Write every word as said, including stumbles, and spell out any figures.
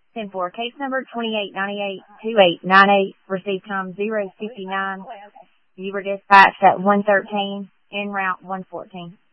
ten four, case number twenty-eight ninety-eight twenty-eight ninety-eight, received time zero fifty-nine. You were dispatched at one thirteen, en route one fourteen.